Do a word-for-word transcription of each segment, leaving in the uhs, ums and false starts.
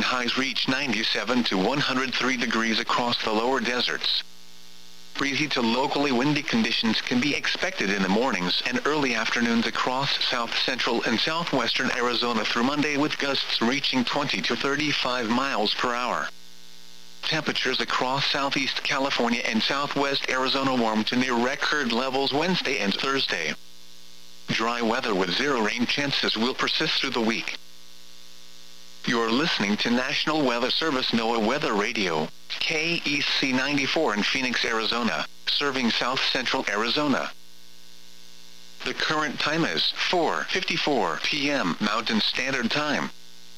highs reach ninety-seven to one hundred three degrees across the lower deserts. Breezy to locally windy conditions can be expected in the mornings and early afternoons across south-central and southwestern Arizona through Monday, with gusts reaching twenty to thirty-five miles per hour. Temperatures across southeast California and southwest Arizona warm to near record levels Wednesday and Thursday. Dry weather with zero rain chances will persist through the week. You're listening to National Weather Service NOAA Weather Radio, K E C ninety-four in Phoenix, Arizona, serving south-central Arizona. The current time is four fifty-four p m Mountain Standard Time.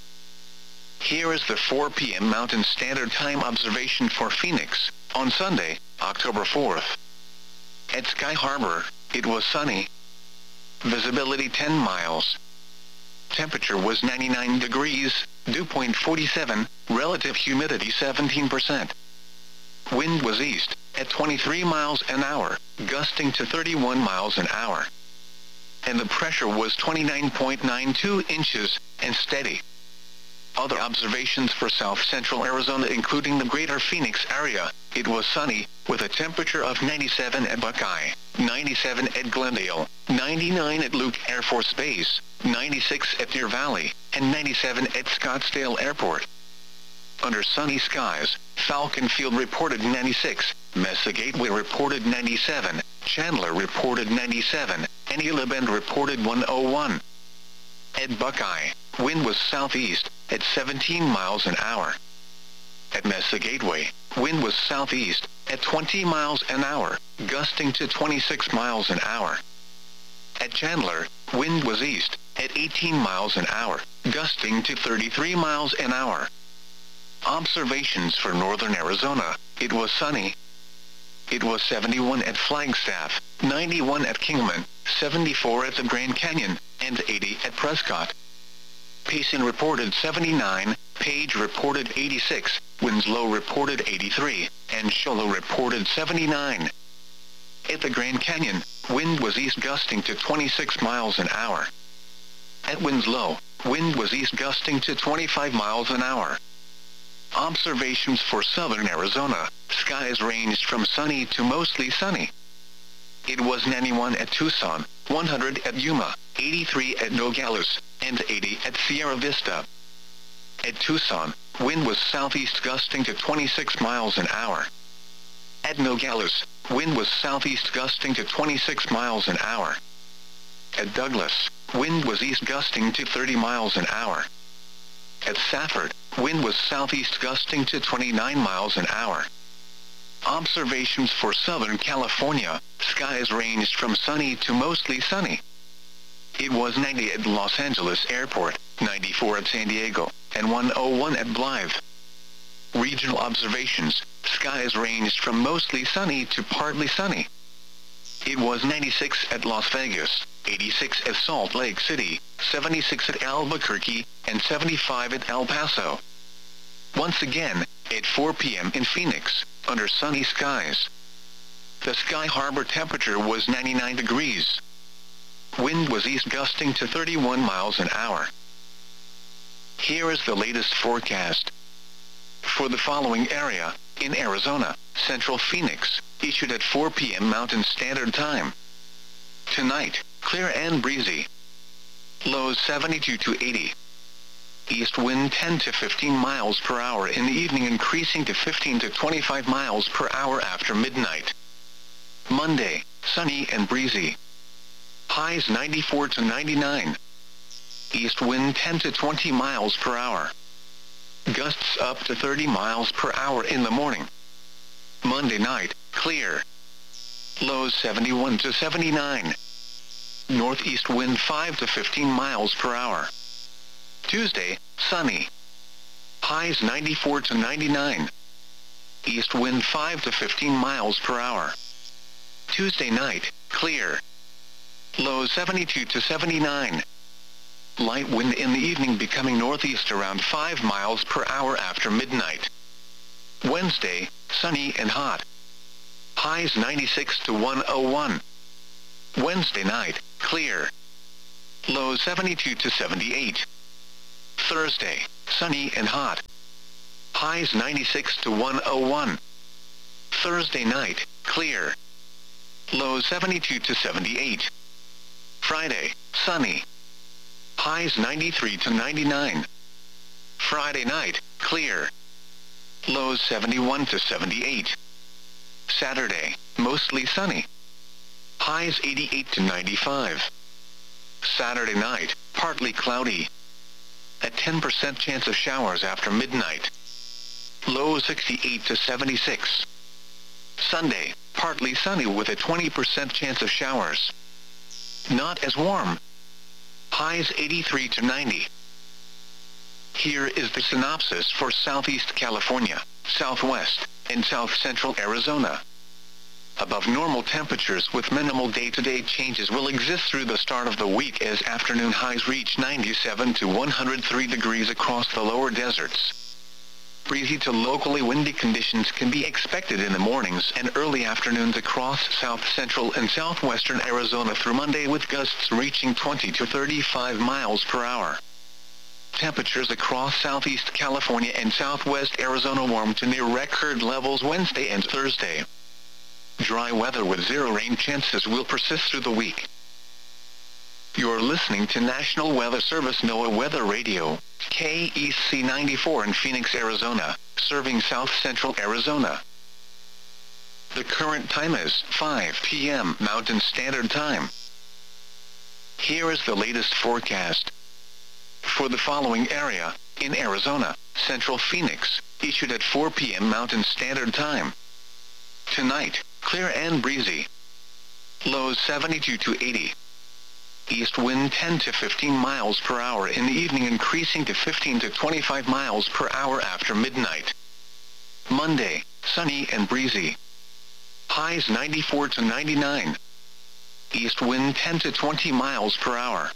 Here is the four p m Mountain Standard Time observation for Phoenix, on Sunday, October fourth. At Sky Harbor, it was sunny. Visibility ten miles. Temperature was ninety-nine degrees, dew point forty-seven, relative humidity seventeen percent. Wind was east, at twenty-three miles an hour, gusting to thirty-one miles an hour. And the pressure was twenty-nine point nine two inches, and steady. Other observations for south-central Arizona, including the greater Phoenix area, it was sunny, with a temperature of ninety-seven at Buckeye, ninety-seven at Glendale, ninety-nine at Luke Air Force Base, ninety-six at Deer Valley, and ninety-seven at Scottsdale Airport. Under sunny skies, Falcon Field reported ninety-six, Mesa Gateway reported ninety-seven, Chandler reported ninety-seven, and Gila Bend reported one oh one. At Buckeye, wind was southeast, at seventeen miles an hour. At Mesa Gateway, wind was southeast, at twenty miles an hour, gusting to twenty-six miles an hour. At Chandler, wind was east, at eighteen miles an hour, gusting to thirty-three miles an hour. Observations for northern Arizona, it was sunny. It was seventy-one at Flagstaff, ninety-one at Kingman, seventy-four at the Grand Canyon, and eighty at Prescott. Payson reported seventy-nine, Page reported eighty-six, Winslow reported eighty-three, and Shoalo reported seventy-nine. At the Grand Canyon, wind was east gusting to twenty-six miles an hour. At Winslow, wind was east gusting to twenty-five miles an hour. Observations for southern Arizona, skies ranged from sunny to mostly sunny. It was ninety-one at Tucson, one hundred at Yuma, eighty-three at Nogales, and eighty at Sierra Vista. At Tucson, wind was southeast gusting to twenty-six miles an hour. At Nogales, wind was southeast gusting to twenty-six miles an hour. At Douglas, wind was east gusting to thirty miles an hour. At Safford, wind was southeast gusting to twenty-nine miles an hour. Observations for southern California, skies ranged from sunny to mostly sunny. It was ninety at Los Angeles Airport, ninety-four at San Diego, and one oh one at Blythe. Regional observations, skies ranged from mostly sunny to partly sunny. It was ninety-six at Las Vegas, eighty-six at Salt Lake City, seventy-six at Albuquerque, and seventy-five at El Paso. Once again, at four p m in Phoenix, under sunny skies. The Sky Harbor temperature was ninety-nine degrees. Wind was east gusting to thirty-one miles an hour. Here is the latest forecast. For the following area, in Arizona, Central Phoenix, issued at four p m Mountain Standard Time. Tonight, clear and breezy. Lows seventy-two to eighty. East wind ten to fifteen miles per hour in the evening, increasing to fifteen to twenty-five miles per hour after midnight. Monday, sunny and breezy. Highs ninety-four to ninety-nine. East wind ten to twenty miles per hour. Gusts up to thirty miles per hour in the morning. Monday night, clear. Lows seventy-one to seventy-nine. Northeast wind five to fifteen miles per hour. Tuesday, sunny. Highs ninety-four to ninety-nine. East wind five to fifteen miles per hour. Tuesday night, clear. Lows seventy-two to seventy-nine. Light wind in the evening becoming northeast around five miles per hour after midnight. Wednesday, sunny and hot. Highs ninety-six to one oh one. Wednesday night, clear. Lows seventy-two to seventy-eight. Thursday, sunny and hot. Highs ninety-six to one oh one. Thursday night, clear. Lows seventy-two to seventy-eight. Friday, sunny. Highs ninety-three to ninety-nine. Friday night, clear. Lows seventy-one to seventy-eight. Saturday, mostly sunny. Highs eighty-eight to ninety-five. Saturday night, partly cloudy. A ten percent chance of showers after midnight. Low sixty-eight to seventy-six. Sunday, partly sunny with a twenty percent chance of showers. Not as warm. Highs eighty-three to ninety. Here is the synopsis for Southeast California, Southwest, and South Central Arizona. Above normal temperatures with minimal day-to-day changes will exist through the start of the week as afternoon highs reach ninety-seven to one hundred three degrees across the lower deserts. Breezy to locally windy conditions can be expected in the mornings and early afternoons across south central and southwestern Arizona through Monday with gusts reaching twenty to thirty-five miles per hour. Temperatures across southeast California and southwest Arizona warm to near record levels Wednesday and Thursday. Dry weather with zero rain chances will persist through the week. You're listening to National Weather Service NOAA Weather Radio, K E C ninety-four in Phoenix, Arizona, serving south central Arizona. The current time is five p m Mountain Standard Time. Here is the latest forecast. For the following area, in Arizona, Central Phoenix, issued at four p m Mountain Standard Time. Tonight, clear and breezy. Lows seventy-two to eighty. East wind ten to fifteen miles per hour in the evening, increasing to fifteen to twenty-five miles per hour after midnight. Monday, sunny and breezy. Highs ninety-four to ninety-nine. East wind ten to twenty miles per hour.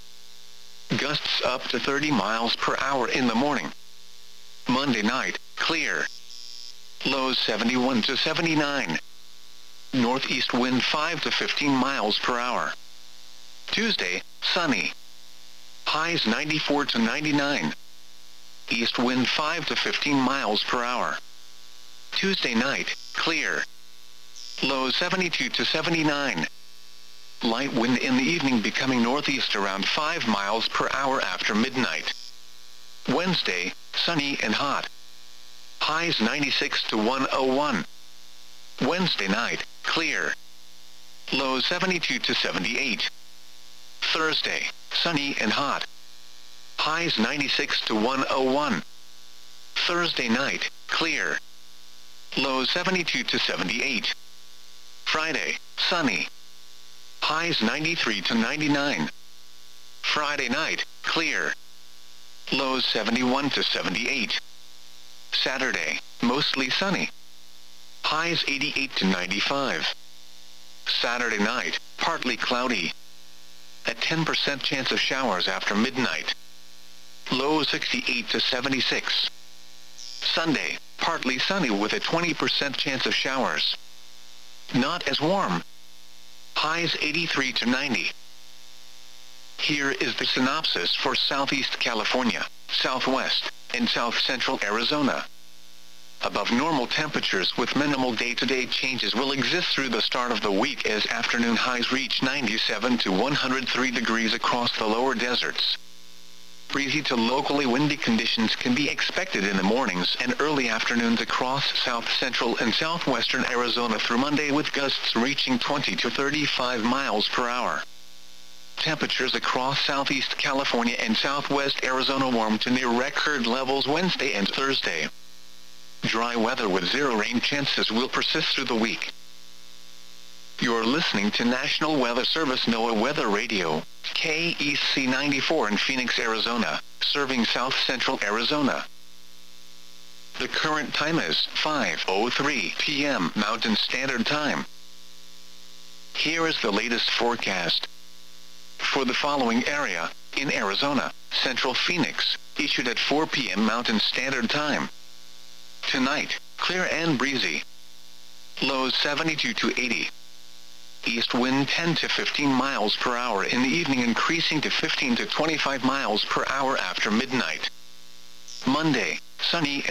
Gusts up to thirty miles per hour in the morning. Monday night, clear. Lows seventy-one to seventy-nine. Northeast wind five to fifteen miles per hour. Tuesday, sunny. Highs ninety-four to ninety-nine. East wind five to fifteen miles per hour. Tuesday night, clear. Lows seventy-two to seventy-nine. Light wind in the evening becoming northeast around five miles per hour after midnight. Wednesday, sunny and hot. Highs ninety-six to one oh one. Wednesday night, clear. Lows seventy-two to seventy-eight. Thursday, sunny and hot. Highs ninety-six to one oh one. Thursday night, clear. Lows seventy-two to seventy-eight. Friday, sunny. Highs ninety-three to ninety-nine. Friday night, clear. Lows seventy-one to seventy-eight. Saturday, mostly sunny. Highs eighty-eight to ninety-five. Saturday night, partly cloudy. A ten percent chance of showers after midnight. Low sixty-eight to seventy-six. Sunday, partly sunny with a twenty percent chance of showers. Not as warm. Highs eighty-three to ninety. Here is the synopsis for Southeast California, Southwest, and South Central Arizona. Above normal temperatures with minimal day-to-day changes will exist through the start of the week as afternoon highs reach ninety-seven to one hundred three degrees across the lower deserts. Breezy to locally windy conditions can be expected in the mornings and early afternoons across south central and southwestern Arizona through Monday with gusts reaching twenty to thirty-five miles per hour. Temperatures across southeast California and southwest Arizona warm to near record levels Wednesday and Thursday. Dry weather with zero rain chances will persist through the week. You're listening to National Weather Service NOAA Weather Radio, K E C ninety-four in Phoenix, Arizona, serving south central Arizona. The current time is five oh three p m Mountain Standard Time. Here is the latest forecast. For the following area, in Arizona, Central Phoenix, issued at four p m Mountain Standard Time. Tonight, clear and breezy. Lows seventy-two to eighty. East wind ten to fifteen miles per hour in the evening, increasing to fifteen to twenty-five miles per hour after midnight. Monday, sunny